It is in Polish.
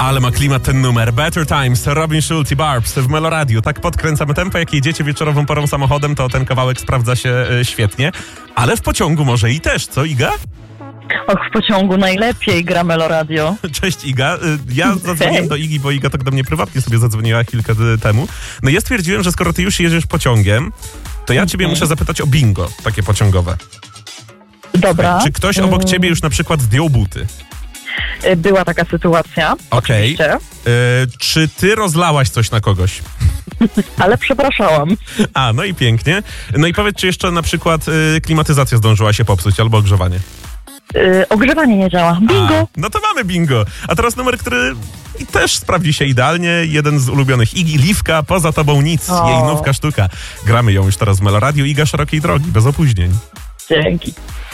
Ale ma klimat ten numer. Better Times, Robin Schulz i Barbs w Meloradiu. Tak podkręcamy tempo, jak jedziecie wieczorową porą samochodem, to ten kawałek sprawdza się świetnie. Ale w pociągu może i też, co Iga? Och, w pociągu najlepiej gra Meloradio. Cześć Iga. Ja zadzwoniłem do Igi, bo Iga tak do mnie prywatnie sobie zadzwoniła chwilkę temu. No ja stwierdziłem, że skoro ty już jedziesz pociągiem, to ja ciebie muszę zapytać o bingo, takie pociągowe. Dobra. Czy ktoś obok ciebie już na przykład zdjął buty? Była taka sytuacja. Okej. Oczywiście. Czy ty rozlałaś coś na kogoś? Ale przepraszałam. A, no i pięknie. No i powiedz, czy jeszcze na przykład klimatyzacja zdążyła się popsuć albo ogrzewanie? Ogrzewanie nie działa. Bingo! No to mamy bingo. A teraz numer, który też sprawdzi się idealnie. Jeden z ulubionych Igi, Liwka, Poza tobą nic. Jej nówka sztuka. Gramy ją już teraz w Meloradiu. Iga, szerokiej drogi, bez opóźnień. Dzięki.